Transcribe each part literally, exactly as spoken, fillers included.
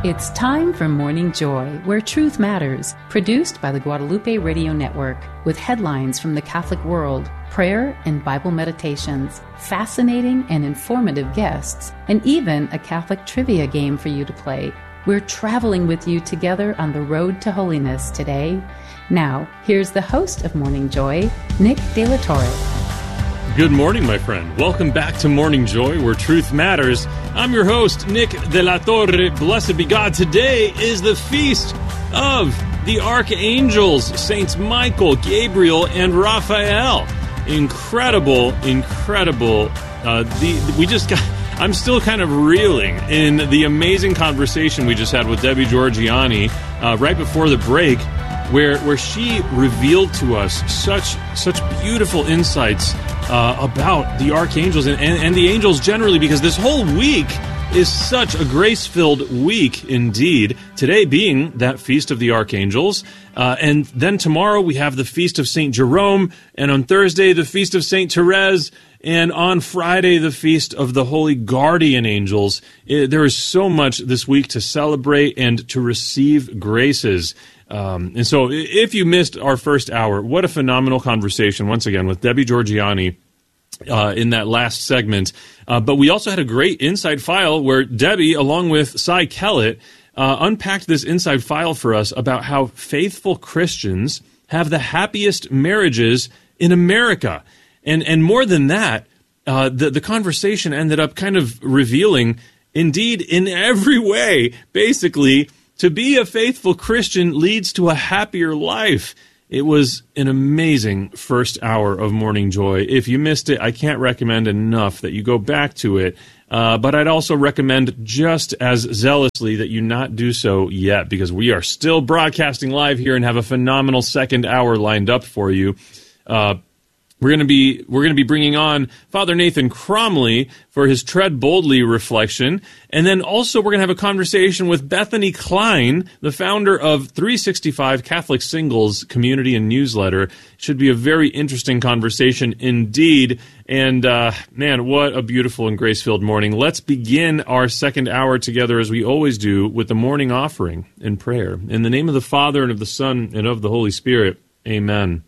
It's time for Morning Joy, where truth matters, produced by the Guadalupe Radio Network, with headlines from the Catholic world, prayer and Bible meditations, fascinating and informative guests, and even a Catholic trivia game for you to play. We're traveling with you together on the road to holiness today. Now, here's the host of Morning Joy, Nick De La Torre. Good morning, my friend. Welcome back to Morning Joy, where truth matters. I'm your host, Nick De La Torre. Blessed be God. Today is the feast of the archangels, Saints Michael, Gabriel, and Raphael. Incredible, incredible. Uh, the we just got. I'm still kind of reeling in the amazing conversation we just had with Debbie Georgianni uh, right before the break, where where she revealed to us such such beautiful insights uh, about the archangels and, and, and the angels generally, because this whole week is such a grace-filled week indeed. Today being that Feast of the Archangels, uh, and then tomorrow we have the Feast of Saint Jerome, and on Thursday the Feast of Saint Therese, and on Friday the Feast of the Holy Guardian Angels. It, there is so much this week to celebrate and to receive graces. Um, and so if you missed our first hour, what a phenomenal conversation, once again, with Debbie Georgianni uh, in that last segment. Uh, but we also had a great inside file where Debbie, along with Cy Kellett, uh, unpacked this inside file for us about how faithful Christians have the happiest marriages in America. And and more than that, uh, the, the conversation ended up kind of revealing, indeed, in every way, basically, to be a faithful Christian leads to a happier life. It was an amazing first hour of Morning Joy. If you missed it, I can't recommend enough that you go back to it. Uh, but I'd also recommend just as zealously that you not do so yet, because we are still broadcasting live here and have a phenomenal second hour lined up for you. Uh, We're going to be we're going to be bringing on Father Nathan Cromley for his Tread Boldly reflection, and then also we're going to have a conversation with Bethany Klein, the founder of three sixty-five Catholic Singles Community and Newsletter. Should be a very interesting conversation indeed. And uh, man, what a beautiful and grace-filled morning! Let's begin our second hour together, as we always do, with the morning offering and prayer. In the name of the Father and of the Son and of the Holy Spirit. Amen.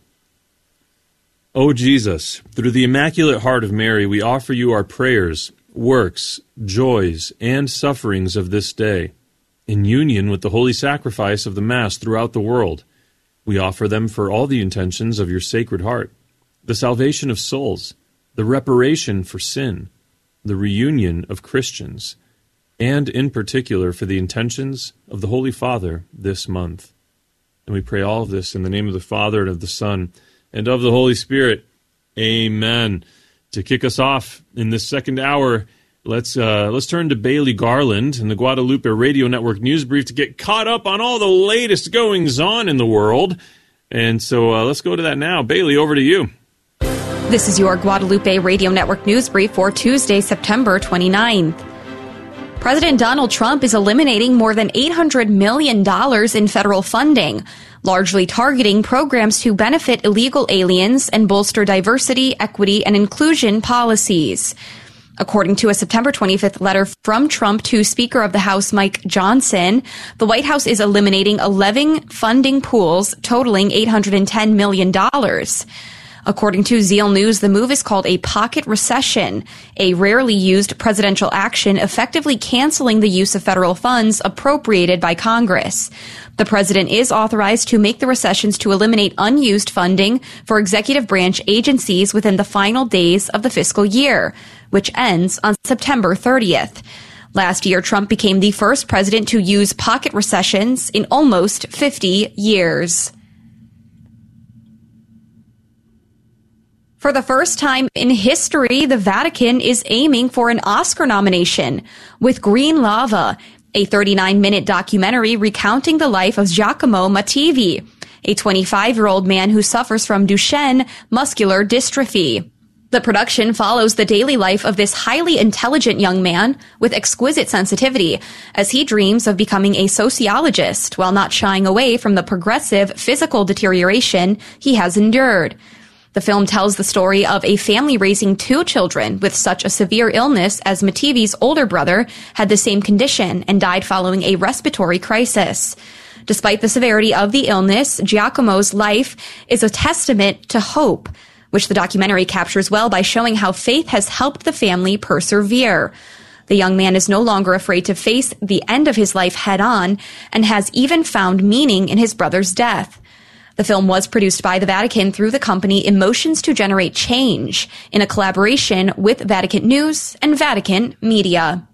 O Jesus, through the Immaculate Heart of Mary, we offer you our prayers, works, joys, and sufferings of this day. In union with the holy sacrifice of the Mass throughout the world, we offer them for all the intentions of your Sacred Heart, the salvation of souls, the reparation for sin, the reunion of Christians, and in particular for the intentions of the Holy Father this month. And we pray all of this in the name of the Father and of the Son and of the Holy Spirit. Amen. To kick us off in this second hour, let's uh, let's turn to Bailey Garland and the Guadalupe Radio Network News Brief to get caught up on all the latest goings-on in the world. And so uh, let's go to that now. Bailey, over to you. This is your Guadalupe Radio Network News Brief for Tuesday, September twenty-ninth. President Donald Trump is eliminating more than eight hundred million dollars in federal funding, largely targeting programs to benefit illegal aliens and bolster diversity, equity, and inclusion policies. According to a September twenty-fifth letter from Trump to Speaker of the House Mike Johnson, the White House is eliminating eleven funding pools totaling eight hundred ten million dollars. According to Zeal News, the move is called a pocket recession, a rarely used presidential action effectively canceling the use of federal funds appropriated by Congress. The president is authorized to make the recessions to eliminate unused funding for executive branch agencies within the final days of the fiscal year, which ends on September thirtieth. Last year, Trump became the first president to use pocket recessions in almost fifty years. For the first time in history, the Vatican is aiming for an Oscar nomination with Green Lava, a thirty-nine minute documentary recounting the life of Giacomo Mattivi, a twenty-five-year-old man who suffers from Duchenne muscular dystrophy. The production follows the daily life of this highly intelligent young man with exquisite sensitivity as he dreams of becoming a sociologist while not shying away from the progressive physical deterioration he has endured. The film tells the story of a family raising two children with such a severe illness, as Mativi's older brother had the same condition and died following a respiratory crisis. Despite the severity of the illness, Giacomo's life is a testament to hope, which the documentary captures well by showing how faith has helped the family persevere. The young man is no longer afraid to face the end of his life head on and has even found meaning in his brother's death. The film was produced by the Vatican through the company Emotions to Generate Change in a collaboration with Vatican News and Vatican Media.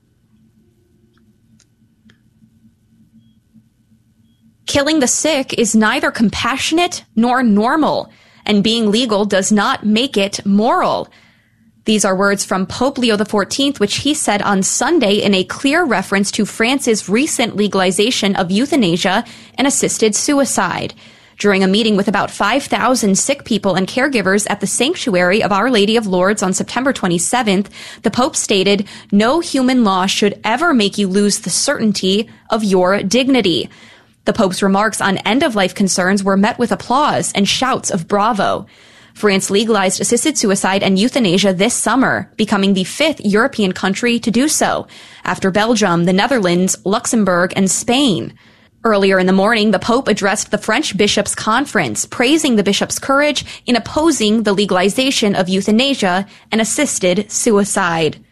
Killing the sick is neither compassionate nor normal, and being legal does not make it moral. These are words from Pope Leo the fourteenth, which he said on Sunday in a clear reference to France's recent legalization of euthanasia and assisted suicide. During a meeting with about five thousand sick people and caregivers at the Sanctuary of Our Lady of Lourdes on September twenty-seventh, the Pope stated, "No human law should ever make you lose the certainty of your dignity." The Pope's remarks on end-of-life concerns were met with applause and shouts of bravo. France legalized assisted suicide and euthanasia this summer, becoming the fifth European country to do so, after Belgium, the Netherlands, Luxembourg, and Spain. Earlier in the morning, the Pope addressed the French Bishops' Conference, praising the bishops' courage in opposing the legalization of euthanasia and assisted suicide.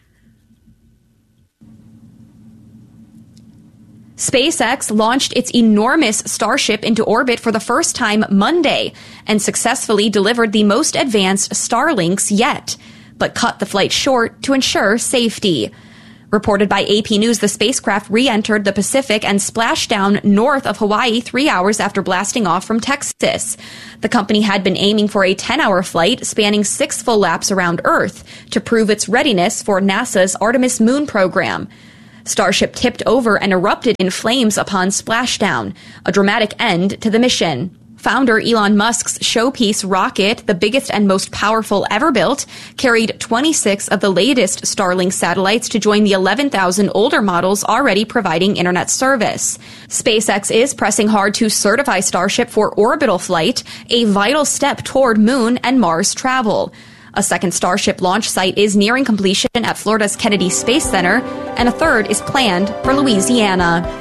SpaceX launched its enormous Starship into orbit for the first time Monday and successfully delivered the most advanced Starlinks yet, but cut the flight short to ensure safety. Reported by A P News, the spacecraft re-entered the Pacific and splashed down north of Hawaii three hours after blasting off from Texas. The company had been aiming for a ten-hour flight spanning six full laps around Earth to prove its readiness for NASA's Artemis moon program. Starship tipped over and erupted in flames upon splashdown, a dramatic end to the mission. Founder Elon Musk's showpiece rocket, the biggest and most powerful ever built, carried twenty-six of the latest Starlink satellites to join the eleven thousand older models already providing internet service. SpaceX is pressing hard to certify Starship for orbital flight, a vital step toward moon and Mars travel. A second Starship launch site is nearing completion at Florida's Kennedy Space Center, and a third is planned for Louisiana.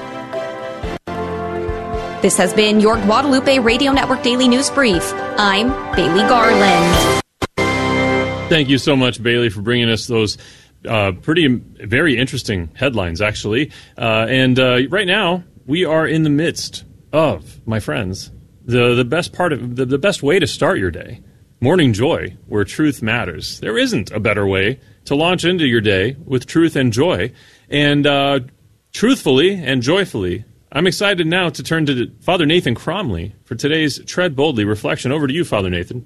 This has been your Guadalupe Radio Network Daily News Brief. I'm Bailey Garland. Thank you so much, Bailey, for bringing us those uh, pretty, very interesting headlines, actually. Uh, and uh, right now, we are in the midst of, my friends, the, the best part of the, the best way to start your day. Morning Joy, where truth matters. There isn't a better way to launch into your day with truth and joy. And uh, truthfully and joyfully, I'm excited now to turn to Father Nathan Cromly for today's Tread Boldly reflection. Over to you, Father Nathan.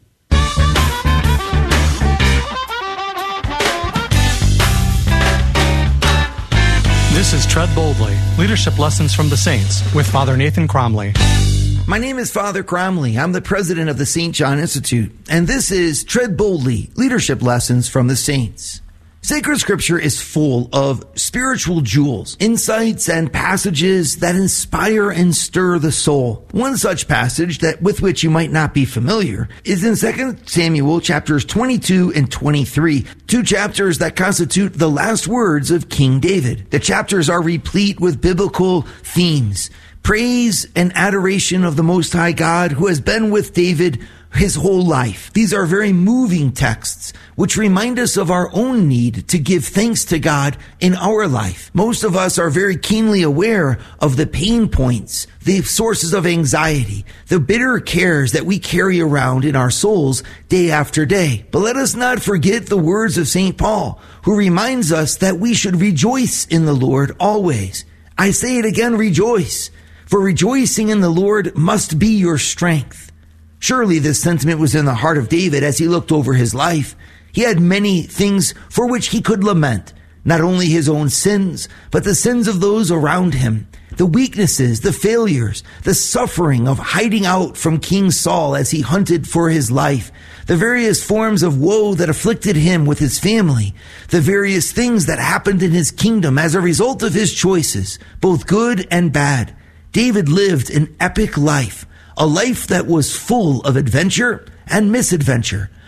This is Tread Boldly, Leadership Lessons from the Saints, with Father Nathan Cromly. My name is Father Cromly. I'm the president of the Saint John Institute, and this is Tread Boldly, Leadership Lessons from the Saints. Sacred Scripture is full of spiritual jewels, insights, and passages that inspire and stir the soul. One such passage that with which you might not be familiar is in Second Samuel chapters twenty-two and twenty-three, two chapters that constitute the last words of King David. The chapters are replete with biblical themes, praise and adoration of the Most High God who has been with David his whole life. These are very moving texts which remind us of our own need to give thanks to God in our life. Most of us are very keenly aware of the pain points, the sources of anxiety, the bitter cares that we carry around in our souls day after day. But let us not forget the words of Saint Paul, who reminds us that we should rejoice in the Lord always. I say it again, rejoice, for rejoicing in the Lord must be your strength. Surely this sentiment was in the heart of David as he looked over his life. He had many things for which he could lament, not only his own sins, but the sins of those around him, the weaknesses, the failures, the suffering of hiding out from King Saul as he hunted for his life, the various forms of woe that afflicted him with his family, the various things that happened in his kingdom as a result of his choices, both good and bad. David lived an epic life, a life that was full of adventure and misadventure,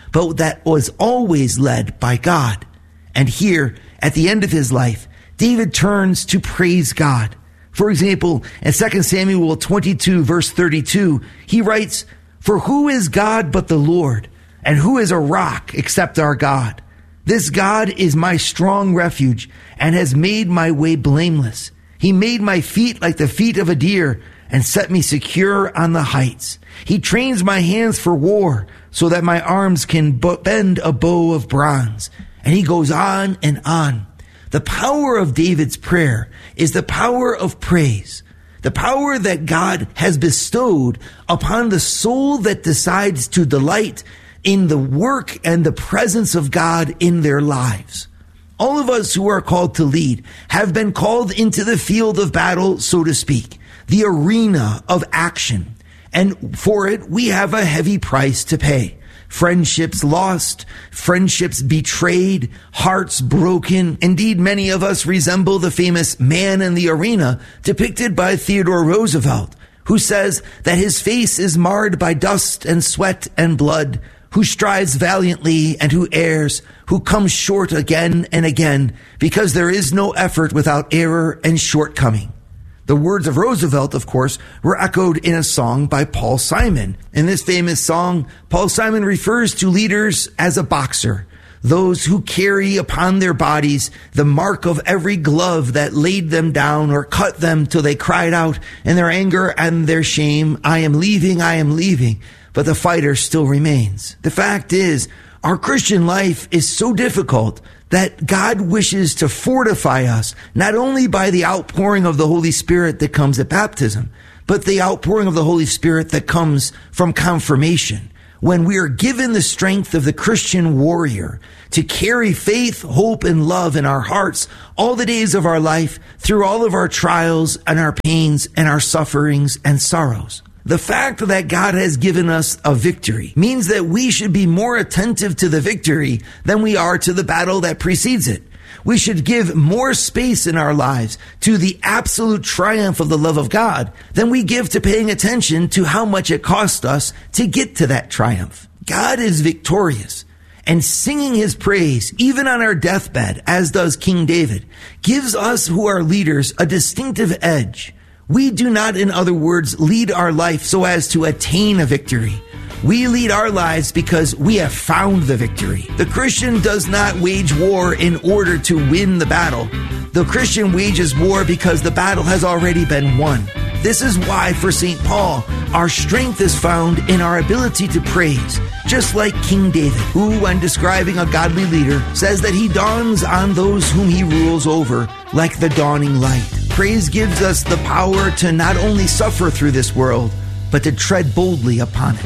but that was always led by God. And here, at the end of his life, David turns to praise God. For example, in Second Samuel twenty-two, verse thirty-two, he writes, "For who is God but the Lord? And who is a rock except our God? This God is my strong refuge and has made my way blameless. He made my feet like the feet of a deer and set me secure on the heights. He trains my hands for war so that my arms can bend a bow of bronze." And he goes on and on. The power of David's prayer is the power of praise, the power that God has bestowed upon the soul that decides to delight in the work and the presence of God in their lives. All of us who are called to lead have been called into the field of battle, so to speak, the arena of action. And for it, we have a heavy price to pay. Friendships lost, friendships betrayed, hearts broken. Indeed, many of us resemble the famous man in the arena depicted by Theodore Roosevelt, who says that his face is marred by dust and sweat and blood, who strives valiantly and who errs, who comes short again and again, because there is no effort without error and shortcoming. The words of Roosevelt, of course, were echoed in a song by Paul Simon. In this famous song, Paul Simon refers to leaders as a boxer, those who carry upon their bodies the mark of every glove that laid them down or cut them till they cried out in their anger and their shame, "I am leaving, I am leaving," but the fighter still remains. The fact is, our Christian life is so difficult that God wishes to fortify us, not only by the outpouring of the Holy Spirit that comes at baptism, but the outpouring of the Holy Spirit that comes from confirmation, when we are given the strength of the Christian warrior to carry faith, hope, and love in our hearts all the days of our life, through all of our trials and our pains and our sufferings and sorrows. The fact that God has given us a victory means that we should be more attentive to the victory than we are to the battle that precedes it. We should give more space in our lives to the absolute triumph of the love of God than we give to paying attention to how much it cost us to get to that triumph. God is victorious, and singing his praise, even on our deathbed, as does King David, gives us who are leaders a distinctive edge. We do not, in other words, lead our life so as to attain a victory. We lead our lives because we have found the victory. The Christian does not wage war in order to win the battle. The Christian wages war because the battle has already been won. This is why, for Saint Paul, our strength is found in our ability to praise, just like King David, who, when describing a godly leader, says that he dawns on those whom he rules over like the dawning light. Praise gives us the power to not only suffer through this world, but to tread boldly upon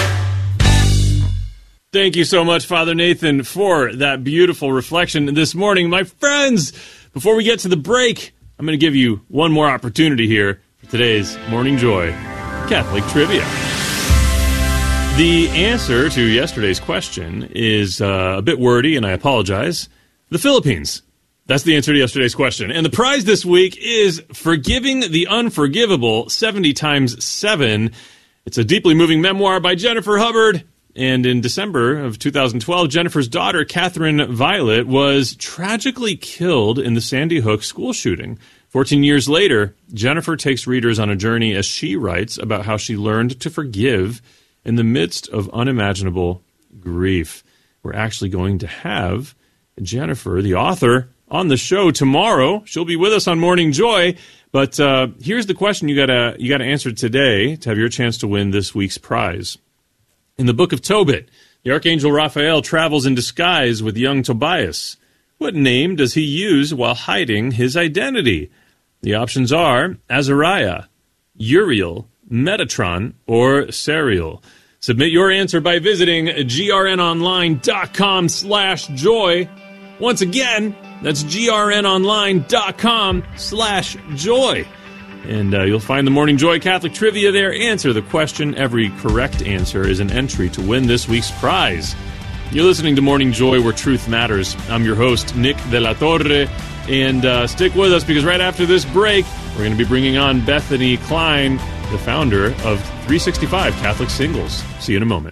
it. Thank you so much, Father Nathan, for that beautiful reflection this morning. My friends, before we get to the break, I'm going to give you one more opportunity here for today's Morning Joy Catholic Trivia. The answer to yesterday's question is uh, a bit wordy, and I apologize. The Philippines. That's the answer to yesterday's question. And the prize this week is Forgiving the Unforgivable, seventy times seven. It's a deeply moving memoir by Jennifer Hubbard. And in December of two thousand twelve, Jennifer's daughter, Catherine Violet, was tragically killed in the Sandy Hook school shooting. Fourteen years later, Jennifer takes readers on a journey as she writes about how she learned to forgive in the midst of unimaginable grief. We're actually going to have Jennifer, the author, on the show tomorrow. She'll be with us on Morning Joy. But uh, here's the question you gotta you gotta answer today to have your chance to win this week's prize. In the book of Tobit, the Archangel Raphael travels in disguise with young Tobias. What name does he use while hiding his identity? The options are Azariah, Uriel, Metatron, or Serial. Submit your answer by visiting grnonline.com slash joy. Once again, that's grnonline.com slash joy. And uh, you'll find the Morning Joy Catholic Trivia there. Answer the question. Every correct answer is an entry to win this week's prize. You're listening to Morning Joy, where truth matters. I'm your host, Nick De La Torre. And uh, stick with us, because right after this break, we're going to be bringing on Bethany Klein, the founder of three sixty-five Catholic Singles. See you in a moment.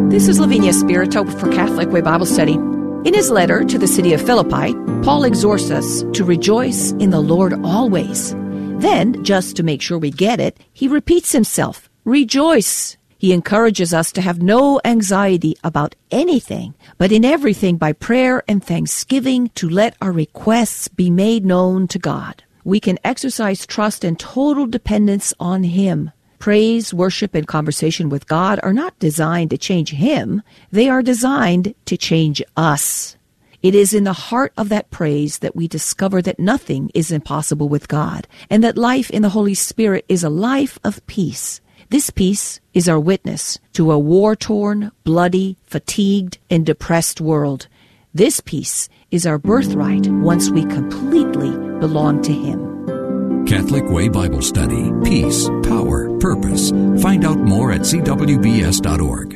This is Lavinia Spirito for Catholic Way Bible Study. In his letter to the city of Philippi, Paul exhorts us to rejoice in the Lord always. Then, just to make sure we get it, he repeats himself, rejoice. He encourages us to have no anxiety about anything, but in everything by prayer and thanksgiving to let our requests be made known to God. We can exercise trust and total dependence on Him. Praise, worship, and conversation with God are not designed to change Him. They are designed to change us. It is in the heart of that praise that we discover that nothing is impossible with God, and that life in the Holy Spirit is a life of peace. This peace is our witness to a war-torn, bloody, fatigued, and depressed world. This peace is our birthright once we completely belong to Him. Catholic Way Bible Study. Peace, power, purpose. Find out more at c w b s dot org.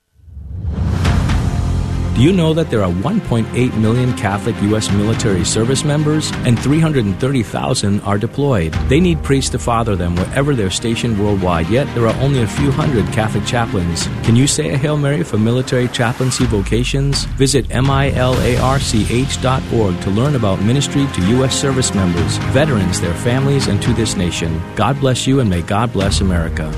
Do you know that there are one point eight million Catholic U S military service members and three hundred thirty thousand are deployed? They need priests to father them wherever they're stationed worldwide, yet there are only a few hundred Catholic chaplains. Can you say a Hail Mary for military chaplaincy vocations? Visit milarch dot org to learn about ministry to U S service members, veterans, their families, and to this nation. God bless you, and may God bless America.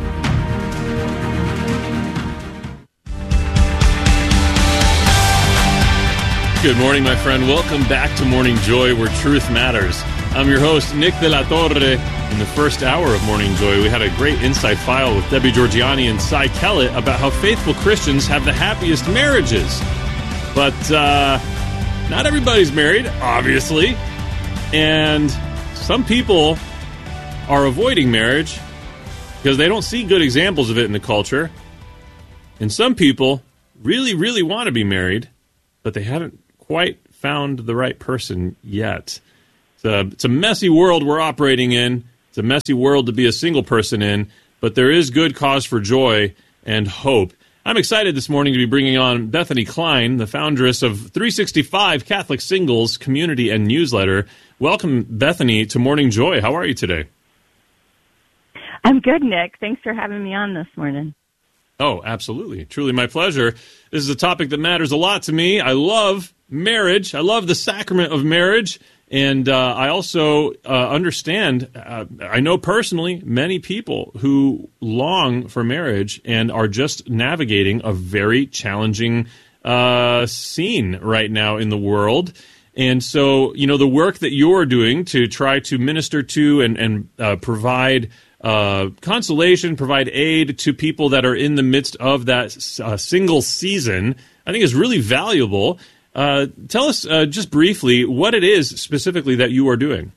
Good morning, my friend. Welcome back to Morning Joy, where truth matters. I'm your host, Nick De La Torre. In the first hour of Morning Joy, we had a great insight file with Debbie Georgiani and Cy Kellett about how faithful Christians have the happiest marriages. But uh, not everybody's married, obviously. And some people are avoiding marriage because they don't see good examples of it in the culture. And some people really, really want to be married, but they haven't quite found the right person yet. It's a, it's a messy world we're operating in. It's a messy world to be a single person in, but there is good cause for joy and hope. I'm excited this morning to be bringing on Bethany Klein, the foundress of three sixty-five Catholic Singles Community and Newsletter. Welcome, Bethany, to Morning Joy. How are you today? I'm good, Nick. Thanks for having me on this morning. Oh, absolutely. Truly my pleasure. This is a topic that matters a lot to me. I love marriage. I love the sacrament of marriage. And uh, I also uh, understand, uh, I know personally, many people who long for marriage and are just navigating a very challenging uh, scene right now in the world. And so, you know, the work that you're doing to try to minister to and, and uh, provide Uh, consolation, provide aid to people that are in the midst of that uh, single season, I think is really valuable. Uh, tell us uh, just briefly what it is specifically that you are doing.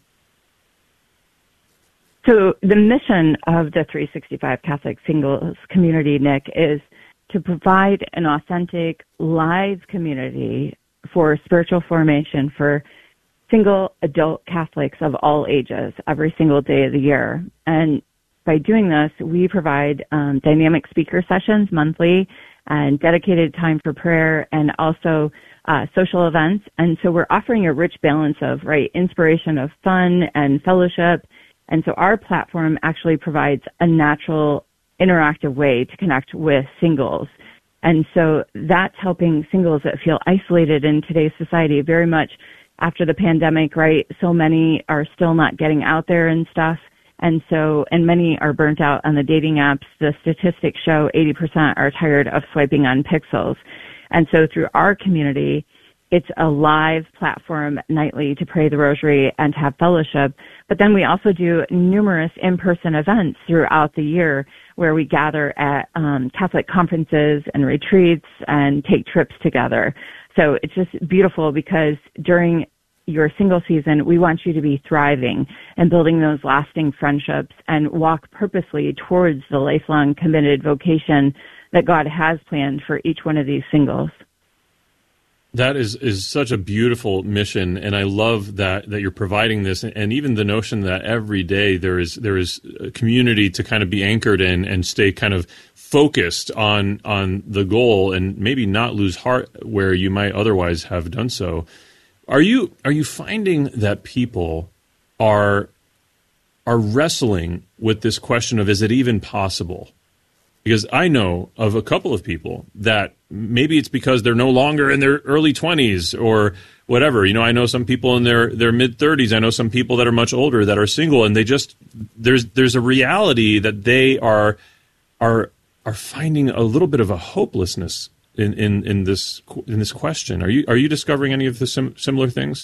So the mission of the three sixty-five Catholic Singles Community, Nick, is to provide an authentic, live community for spiritual formation for single adult Catholics of all ages every single day of the year. And by doing this, we provide um, dynamic speaker sessions monthly and dedicated time for prayer and also uh, social events. And so we're offering a rich balance of, right, inspiration of fun and fellowship. And so our platform actually provides a natural, interactive way to connect with singles. And so that's helping singles that feel isolated in today's society very much after the pandemic, right? So many are still not getting out there and stuff. And so, and many are burnt out on the dating apps. The statistics show eighty percent are tired of swiping on pixels. And so through our community, it's a live platform nightly to pray the rosary and to have fellowship. But then we also do numerous in-person events throughout the year where we gather at um, Catholic conferences and retreats and take trips together. So it's just beautiful because during your single season, we want you to be thriving and building those lasting friendships and walk purposely towards the lifelong committed vocation that God has planned for each one of these singles. That is, is such a beautiful mission, and I love that, that you're providing this, and even the notion that every day there is there is a community to kind of be anchored in and stay kind of focused on on the goal and maybe not lose heart where you might otherwise have done so. Are you are you finding that people are are wrestling with this question of, is it even possible? Because I know of a couple of people that maybe it's because they're no longer in their early twenties or whatever. You know, I know some people in their, their mid-thirties. I know some people that are much older that are single, and they just there's there's a reality that they are are are finding a little bit of a hopelessness in, in, in this in this question. Are you are you discovering any of the sim- similar things?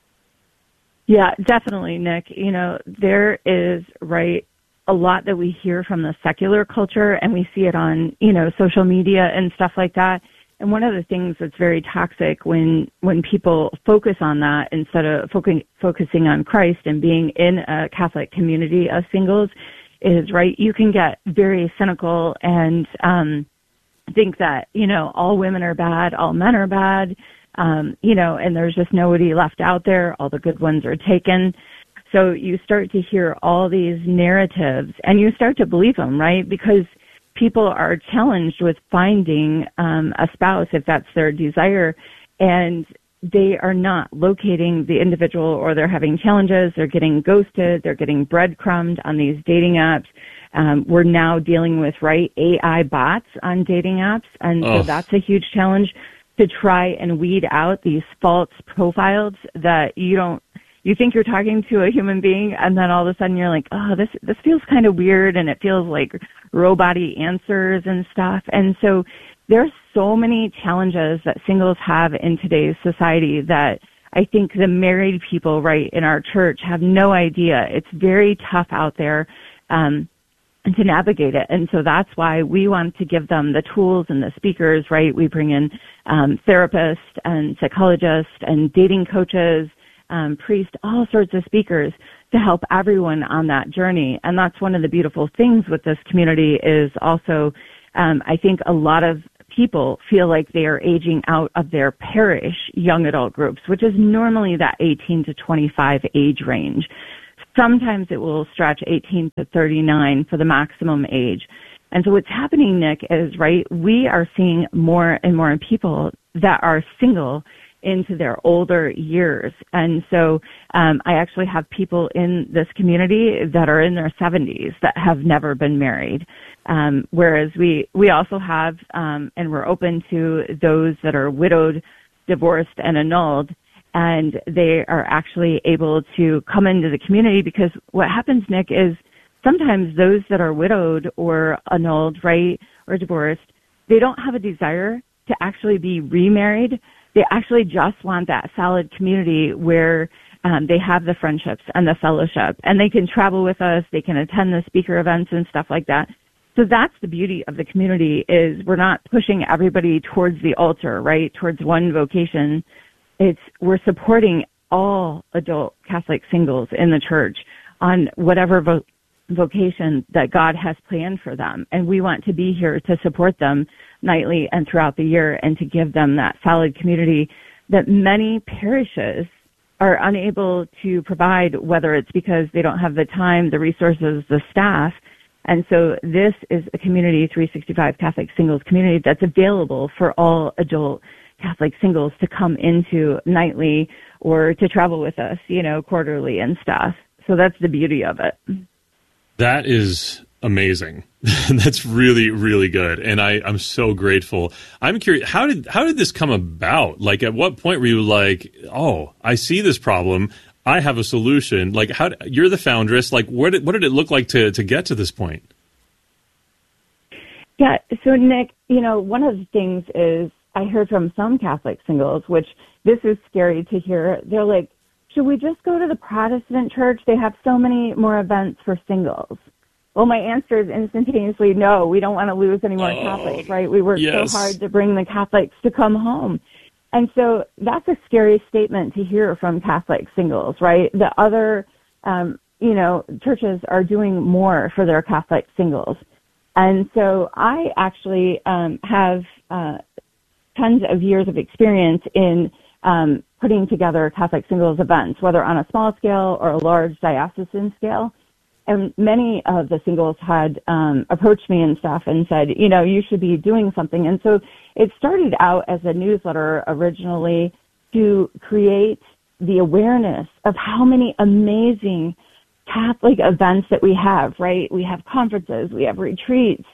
Yeah, definitely, Nick. You know, there is right. a lot that we hear from the secular culture, and we see it on, you know, social media and stuff like that. And one of the things that's very toxic when, when people focus on that instead of focusing, focusing on Christ and being in a Catholic community of singles is, right, you can get very cynical and, um, think that, you know, all women are bad, all men are bad, um, you know, and there's just nobody left out there. All the good ones are taken. So you start to hear all these narratives and you start to believe them, right? Because people are challenged with finding um, a spouse if that's their desire, and they are not locating the individual, or they're having challenges, they're getting ghosted, they're getting breadcrumbed on these dating apps. Um, we're now dealing with, right, A I bots on dating apps, and oh. so that's a huge challenge to try and weed out these false profiles that you don't You think you're talking to a human being, and then all of a sudden you're like, oh, this this feels kind of weird, and it feels like robot-y answers and stuff. And so there's so many challenges that singles have in today's society that I think the married people, right, in our church have no idea. It's very tough out there um, to navigate it. And so that's why we want to give them the tools and the speakers, right? We bring in um, therapists and psychologists and dating coaches, Um, priest, all sorts of speakers to help everyone on that journey. And that's one of the beautiful things with this community is also, um, I think a lot of people feel like they are aging out of their parish young adult groups, which is normally that eighteen to twenty-five age range. Sometimes it will stretch eighteen to thirty-nine for the maximum age. And so what's happening, Nick, is, right, we are seeing more and more people that are single into their older years. And so um, I actually have people in this community that are in their seventies that have never been married. Um, whereas we, we also have, um, and we're open to those that are widowed, divorced, and annulled. And they are actually able to come into the community, because what happens, Nick, is sometimes those that are widowed or annulled, right, or divorced, they don't have a desire to actually be remarried. They actually just want that solid community where um, they have the friendships and the fellowship, and they can travel with us. They can attend the speaker events and stuff like that. So that's the beauty of the community, is we're not pushing everybody towards the altar, right, towards one vocation. It's we're supporting all adult Catholic singles in the church on whatever vo- vocation that God has planned for them. And we want to be here to support them nightly and throughout the year, and to give them that solid community that many parishes are unable to provide, whether it's because they don't have the time, the resources, the staff. And so this is a community, three sixty-five Catholic Singles community, that's available for all adult Catholic singles to come into nightly or to travel with us, you know, quarterly and stuff. So that's the beauty of it. That is amazing. That's really, really good. And I, I'm so grateful. I'm curious, how did how did this come about? Like, at what point were you like, oh, I see this problem, I have a solution? Like, how you're the foundress. Like, what did, what did it look like to, to get to this point? Yeah, so Nick, you know, one of the things is I heard from some Catholic singles, which this is scary to hear. They're like, should we just go to the Protestant church? They have so many more events for singles. Well, my answer is instantaneously no. We don't want to lose any more oh, Catholics, right? We work yes. so hard to bring the Catholics to come home. And so that's a scary statement to hear from Catholic singles, right? The other, um, you know, churches are doing more for their Catholic singles. And so I actually um, have uh, tons of years of experience in um, putting together Catholic singles events, whether on a small scale or a large diocesan scale. And many of the singles had um, approached me and stuff and said, you know, you should be doing something. And so it started out as a newsletter originally to create the awareness of how many amazing Catholic events that we have, right? We have conferences, we have retreats,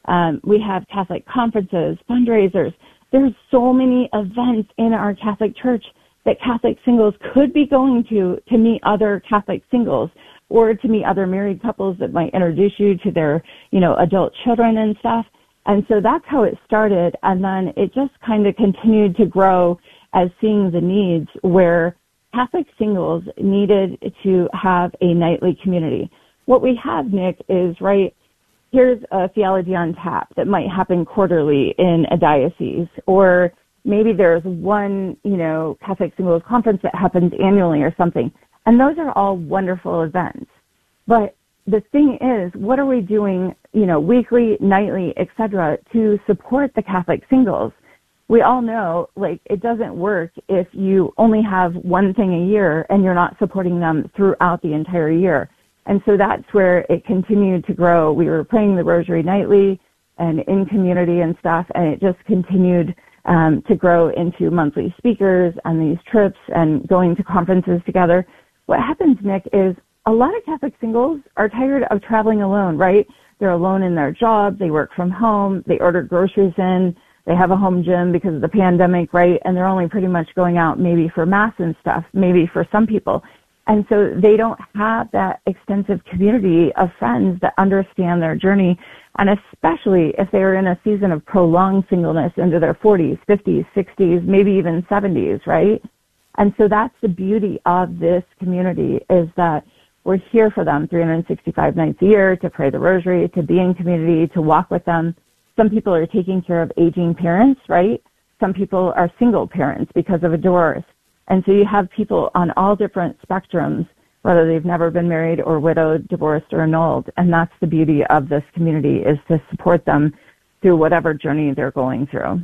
Um, we have Catholic conferences, fundraisers. There's so many events in our Catholic Church that Catholic singles could be going to to meet other Catholic singles or to meet other married couples that might introduce you to their, you know, adult children and stuff. And so that's how it started. And then it just kind of continued to grow as seeing the needs where Catholic singles needed to have a nightly community. What we have, Nick, is, right, here's a theology on tap that might happen quarterly in a diocese, or maybe there's one, you know, Catholic singles conference that happens annually or something. And those are all wonderful events. But the thing is, what are we doing, you know, weekly, nightly, et cetera, to support the Catholic singles? We all know, like, it doesn't work if you only have one thing a year and you're not supporting them throughout the entire year. And so that's where it continued to grow. We were praying the rosary nightly and in community and stuff, and it just continued um, to grow into monthly speakers and these trips and going to conferences together. What happens, Nick, is a lot of Catholic singles are tired of traveling alone, right? They're alone in their job. They work from home. They order groceries in. They have a home gym because of the pandemic, right? And they're only pretty much going out maybe for mass and stuff, maybe for some people. And so they don't have that extensive community of friends that understand their journey. And especially if they are in a season of prolonged singleness into their forties, fifties, sixties, maybe even seventies, right? And so that's the beauty of this community, is that we're here for them three hundred sixty-five nights a year to pray the rosary, to be in community, to walk with them. Some people are taking care of aging parents, right? Some people are single parents because of a divorce. And so you have people on all different spectrums, whether they've never been married or widowed, divorced, or annulled. And that's the beauty of this community, is to support them through whatever journey they're going through.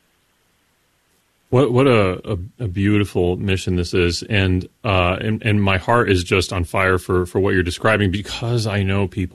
What what a, a, a beautiful mission this is, and uh, and and my heart is just on fire for, for what you're describing, because I know people